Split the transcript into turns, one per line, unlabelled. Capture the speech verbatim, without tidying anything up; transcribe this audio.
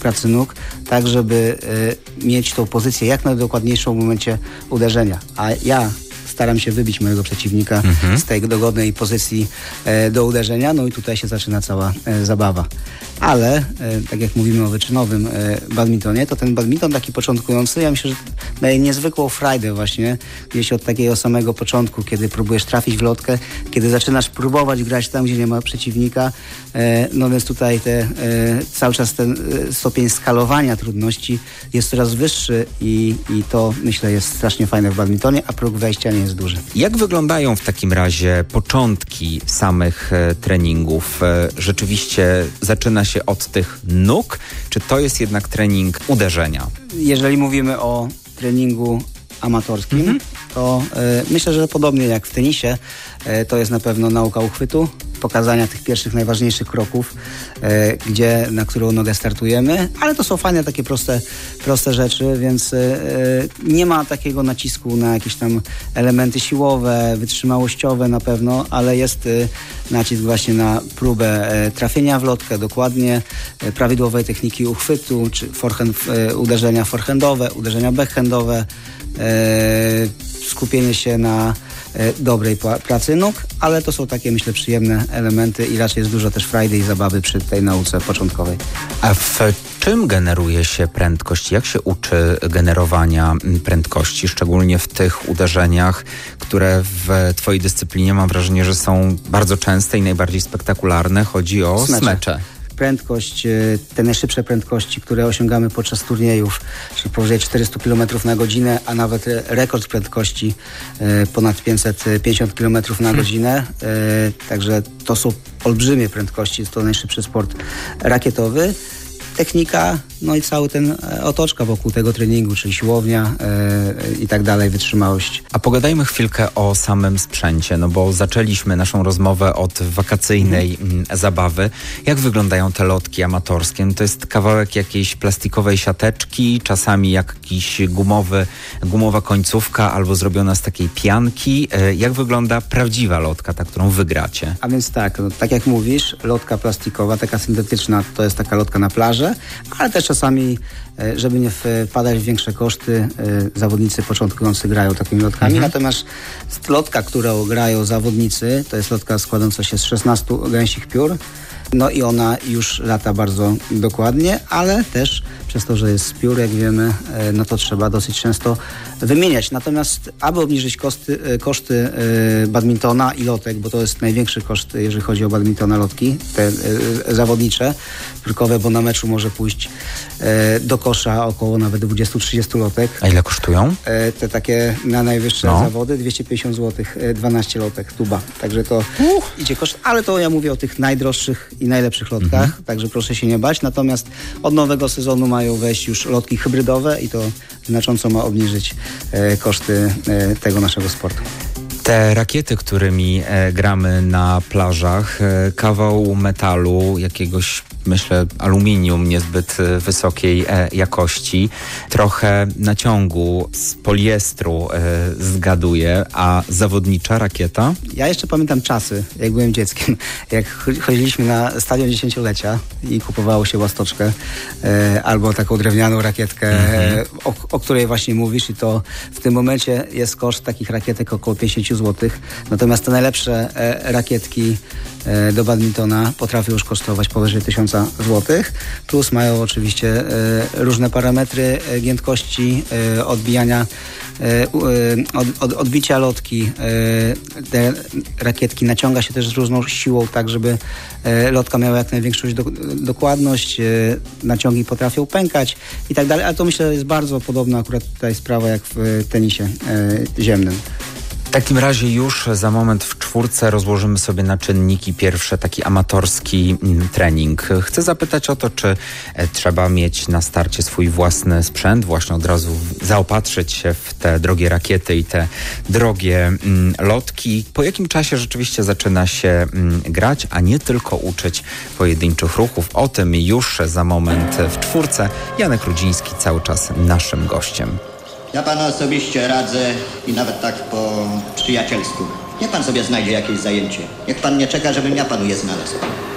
pracy nóg, tak żeby y, mieć tą pozycję jak najdokładniejszą w momencie uderzenia. A ja staram się wybić mojego przeciwnika mhm. z tej dogodnej pozycji e, do uderzenia, no i tutaj się zaczyna cała e, zabawa. Ale, e, tak jak mówimy o wyczynowym e, badmintonie, to ten badminton taki początkujący, ja myślę, że daje niezwykłą frajdę właśnie gdzieś od takiego samego początku, kiedy próbujesz trafić w lotkę, kiedy zaczynasz próbować grać tam, gdzie nie ma przeciwnika, e, no więc tutaj te, e, cały czas ten e, stopień skalowania trudności jest coraz wyższy i, i to, myślę, jest strasznie fajne w badmintonie, a próg wejścia nie jest duży.
Jak wyglądają w takim razie początki samych e, treningów? E, rzeczywiście zaczyna się od tych nóg, czy to jest jednak trening uderzenia?
Jeżeli mówimy o treningu amatorskim, mhm. to e, myślę, że podobnie jak w tenisie, e, to jest na pewno nauka uchwytu, pokazania tych pierwszych, najważniejszych kroków, e, gdzie, na którą nogę startujemy, ale to są fajne, takie proste, proste rzeczy, więc e, nie ma takiego nacisku na jakieś tam elementy siłowe, wytrzymałościowe na pewno, ale jest e, nacisk właśnie na próbę e, trafienia w lotkę dokładnie, e, prawidłowej techniki uchwytu, czy forehand, e, uderzenia forehandowe, uderzenia backhandowe, e, skupienie się na e, dobrej pracy nóg, ale to są takie, myślę, przyjemne elementy i raczej jest dużo też frajdy i zabawy przy tej nauce początkowej.
A w czym generuje się prędkość? Jak się uczy generowania prędkości, szczególnie w tych uderzeniach, które w twojej dyscyplinie mam wrażenie, że są bardzo częste i najbardziej spektakularne? Chodzi o smecze. smecze.
Prędkość, te najszybsze prędkości, które osiągamy podczas turniejów, czyli powyżej czterysta kilometrów na godzinę, a nawet rekord prędkości ponad pięćset pięćdziesiąt kilometrów na godzinę. Także to są olbrzymie prędkości, jest to najszybszy sport rakietowy. Technika, no i cały ten otoczka wokół tego treningu, czyli siłownia yy, i tak dalej, wytrzymałość.
A pogadajmy chwilkę o samym sprzęcie, no bo zaczęliśmy naszą rozmowę od wakacyjnej mm. zabawy. Jak wyglądają te lotki amatorskie? No to jest kawałek jakiejś plastikowej siateczki, czasami jakiś gumowy, gumowa końcówka albo zrobiona z takiej pianki. Yy, jak wygląda prawdziwa lotka, ta, którą wygracie?
A więc tak, no, tak jak mówisz, lotka plastikowa, taka syntetyczna, to jest taka lotka na plaży, ale też czasami, żeby nie wpadać w większe koszty, zawodnicy początkujący grają takimi lotkami. Mhm. Natomiast lotka, którą grają zawodnicy, to jest lotka składająca się z szesnastu gęsich piór. No i ona już lata bardzo dokładnie, ale też przez to, że jest z piór, jak wiemy, no to trzeba dosyć często wymieniać. Natomiast aby obniżyć koszty, koszty badmintona i lotek, bo to jest największy koszt, jeżeli chodzi o badmintona, lotki, te zawodnicze, piórkowe, bo na meczu może pójść do kosza około nawet dwadzieścia trzydzieści lotek.
A ile kosztują?
Te takie na najwyższe no. zawody, dwieście pięćdziesiąt złotych, dwanaście lotek, tuba. Także to uh. idzie koszt, ale to ja mówię o tych najdroższych i najlepszych lotkach, mhm. także proszę się nie bać. Natomiast od nowego sezonu mają wejść już lotki hybrydowe i to znacząco ma obniżyć e, koszty e, tego naszego sportu.
Te rakiety, którymi e, gramy na plażach, e, kawał metalu, jakiegoś, myślę, aluminium niezbyt e, wysokiej e, jakości, trochę naciągu z poliestru e, zgaduje, a zawodnicza rakieta?
Ja jeszcze pamiętam czasy, jak byłem dzieckiem, jak chodziliśmy na stadion dziesięciolecia i kupowało się łastoczkę e, albo taką drewnianą rakietkę, mm-hmm. e, o, o której właśnie mówisz, i to w tym momencie jest koszt takich rakietek około pięćdziesiąt złotych. Natomiast te najlepsze e, rakietki e, do badmintona potrafią już kosztować powyżej tysiąca złotych. Plus mają oczywiście e, różne parametry e, giętkości, e, odbijania, e, od, od, odbicia lotki. E, te rakietki naciąga się też z różną siłą, tak żeby e, lotka miała jak największą do, dokładność. E, naciągi potrafią pękać i tak dalej. Ale to myślę jest bardzo podobna akurat tutaj sprawa jak w tenisie e, ziemnym.
W takim razie już za moment w czwórce rozłożymy sobie na czynniki pierwsze taki amatorski mm, trening. Chcę zapytać o to, czy e, trzeba mieć na starcie swój własny sprzęt, właśnie od razu zaopatrzyć się w te drogie rakiety i te drogie mm, lotki. Po jakim czasie rzeczywiście zaczyna się mm, grać, a nie tylko uczyć pojedynczych ruchów. O tym już za moment w czwórce. Janek Rudziński cały czas naszym gościem.
Ja panu osobiście radzę i nawet tak po przyjacielsku. Niech pan sobie znajdzie jakieś zajęcie. Niech pan nie czeka, żebym ja panu je znalazł.